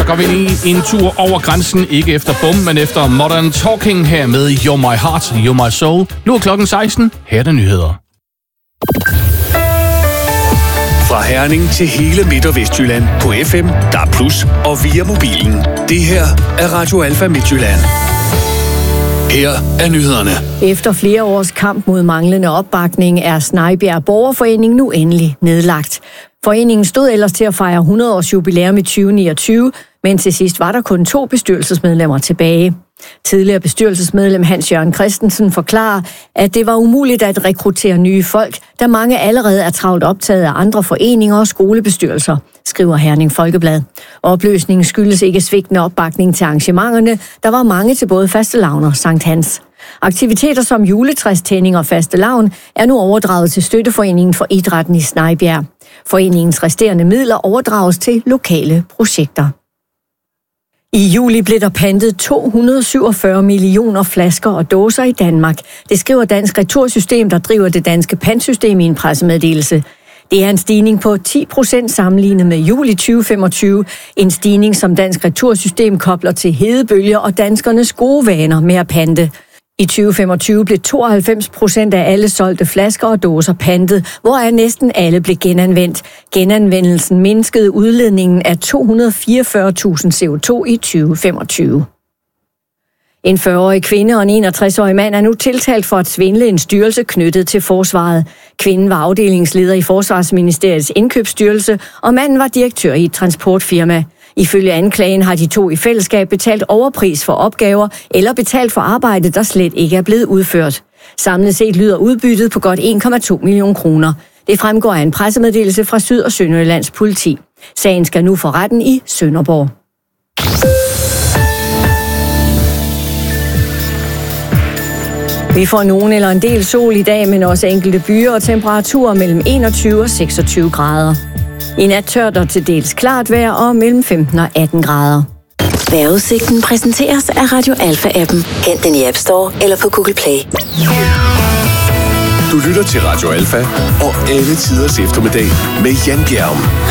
så går vi lige en tur over grænsen, ikke efter bum, men efter Modern Talking her med You're My Heart, You're My Soul. Nu er klokken 16, her er der nyheder. Fra Herning til hele Midt- og Vestjylland på FM, DAB+, og via mobilen. Det her er Radio Alfa Midtjylland. Her er nyhederne. Efter flere års kamp mod manglende opbakning er Snejbjerg Borgerforening nu endelig nedlagt. Foreningen stod ellers til at fejre 100 års jubilæum i 2029, men til sidst var der kun 2 bestyrelsesmedlemmer tilbage. Tidligere bestyrelsesmedlem Hans Jørgen Christensen forklarer, at det var umuligt at rekruttere nye folk, da mange allerede er travlt optaget af andre foreninger og skolebestyrelser, skriver Herning Folkeblad. Opløsningen skyldes ikke svigtende opbakning til arrangementerne, der var mange til både fastelavn og Sankt Hans. Aktiviteter som juletræstænding og fastelavn er nu overdraget til Støtteforeningen for Idrætten i Snejbjerg. Foreningens resterende midler overdrages til lokale projekter. I juli blev der pantet 247 millioner flasker og dåser i Danmark. Det skriver Dansk Retursystem, der driver det danske pantsystem i en pressemeddelelse. Det er en stigning på 10% sammenlignet med juli 2025. En stigning, som Dansk Retursystem kobler til hedebølger og danskernes gode vaner med at pante. I 2025 blev 92% af alle solgte flasker og dåser pantet, hvoraf næsten alle blev genanvendt. Genanvendelsen mindskede udledningen af 244.000 CO2 i 2025. En 40-årig kvinde og en 61-årig mand er nu tiltalt for at svindle en styrelse knyttet til forsvaret. Kvinden var afdelingsleder i Forsvarsministeriets indkøbsstyrelse, og manden var direktør i et transportfirma. Ifølge anklagen har de 2 i fællesskab betalt overpris for opgaver eller betalt for arbejde, der slet ikke er blevet udført. Samlet set lyder udbyttet på godt 1,2 millioner kroner. Det fremgår af en pressemeddelelse fra Syd- og Sønderjyllands politi. Sagen skal nu for retten i Sønderborg. Vi får nogen eller en del sol i dag, men også enkelte byer og temperaturer mellem 21 og 26 grader. I nat tørt og til dels klart vejr og mellem 15 og 18 grader. Vejrudsigten præsenteres af Radio Alfa-appen. Hent den i App Store eller på Google Play. Du lytter til Radio Alfa og alle tiders eftermiddag med Jan Bjerg.